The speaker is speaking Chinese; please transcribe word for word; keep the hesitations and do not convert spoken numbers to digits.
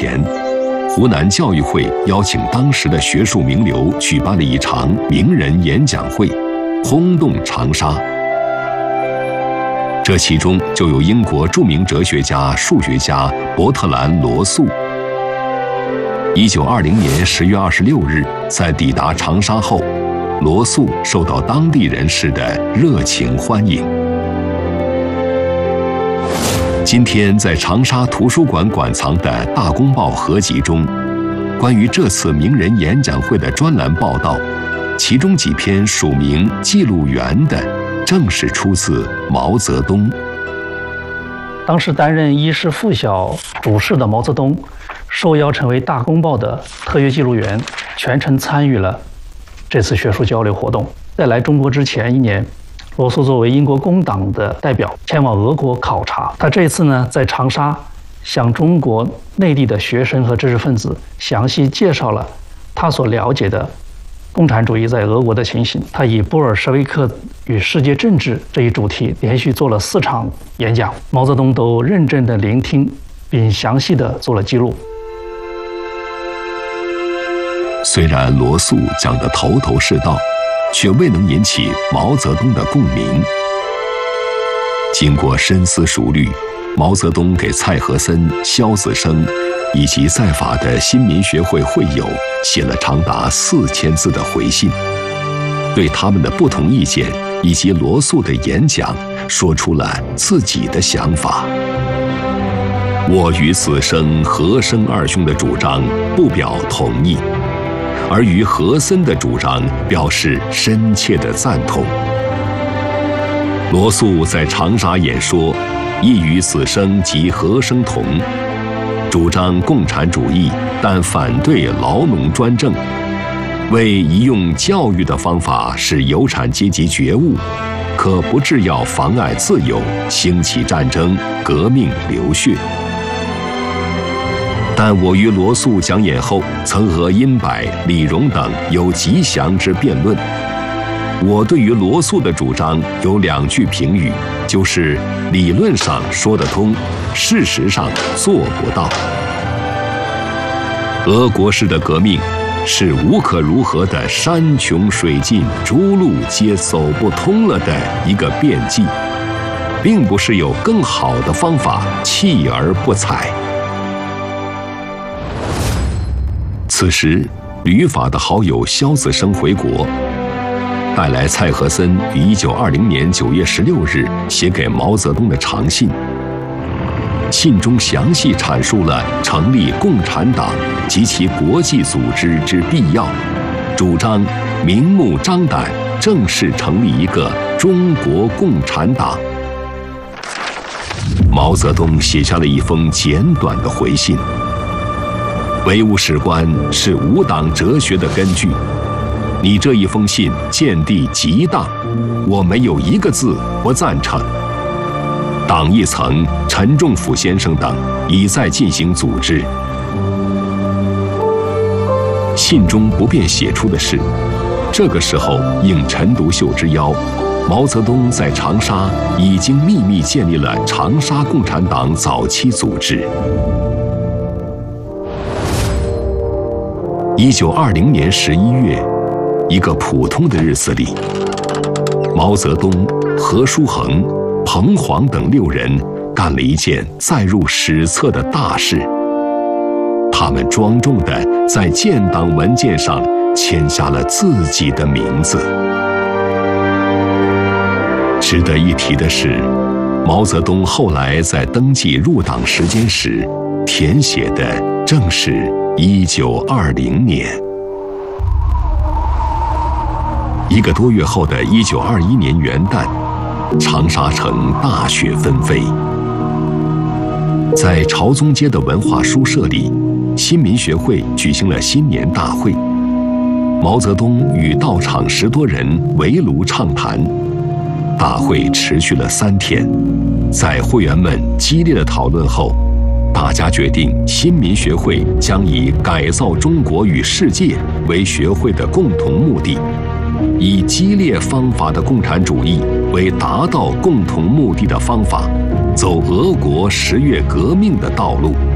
前，湖南教育会邀请当时的学术名流举办了一场名人演讲会，轰动长沙。这其中就有英国著名哲学家、数学家伯特兰·罗素。一九二零年十月二十六日，在抵达长沙后，罗素受到当地人士的热情欢迎。今天在长沙图书馆馆藏的《大公报》合集中，关于这次名人演讲会的专栏报道，其中几篇署名记录员的，正是出自毛泽东。 当时担任一师附小主事的毛泽东，受邀成为《大公报》的特约记录员，全程参与了这次学术交流活动。在来中国之前一年，罗素作为英国工党的代表前往俄国考察。他这次呢，在长沙向中国内地的学生和知识分子详细介绍了他所了解的共产主义在俄国的情形。他以布尔什维克与世界政治这一主题连续做了四场演讲，毛泽东都认真地聆听并详细地做了记录。 虽然罗素讲得头头是道，却未能引起毛泽东的共鸣。经过深思熟虑，毛泽东给蔡和森、萧子升以及在法的新民学会会友写了长达四千字的回信，对他们的不同意见以及罗素的演讲说出了自己的想法。我与子升、和生二兄的主张不表同意，而于和森的主张表示深切的赞同。罗素在长沙演说，亦与子升及和生同，主张共产主义，但反对劳农专政，为宜用教育的方法使有产阶级觉悟，可不致要妨碍自由，兴起战争、革命、流血。但我于罗素讲演后，曾和殷柏、李荣等有极详之辩论。我对于罗素的主张有两句评语，就是理论上说得通，事实上做不到。俄国式的革命是无可如何的山穷水尽、诸路皆走不通了的一个变计，并不是有更好的方法弃而不采。此时，旅法的好友萧子升回国，带来蔡和森于一九二零年九月十六日写给毛泽东的长信。信中详细阐述了成立共产党及其国际组织之必要，主张明目张胆正式成立一个中国共产党。毛泽东写下了一封简短的回信。唯物史观是无党哲学的根据，你这一封信见地极当，我没有一个字不赞成。党一层陈仲甫先生等已在进行组织。信中不便写出的是，这个时候应陈独秀之邀，毛泽东在长沙已经秘密建立了长沙共产党早期组织。一九二零年十一月，一个普通的日子里，毛泽东、何叔衡、彭黄等六人干了一件载入史册的大事。他们庄重地在建党文件上签下了自己的名字。值得一提的是，毛泽东后来在登记入党时间时，填写的正是一九二零年。一个多月后的一九二一年元旦，长沙城大雪纷飞。在朝宗街的文化书社里，新民学会举行了新年大会。毛泽东与到场十多人围炉畅谈。大会持续了三天，在会员们激烈的讨论后，大家决定新民学会将以改造中国与世界为学会的共同目的，以激烈方法的共产主义为达到共同目的的方法，走俄国十月革命的道路。